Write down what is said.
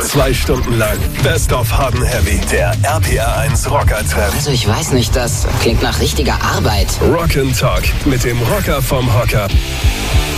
2 Stunden lang Best of Hard & Heavy, der RPR 1 Rocker-Trip. Also ich weiß nicht, das klingt nach richtiger Arbeit. Rock & Talk mit dem Rocker vom Hocker.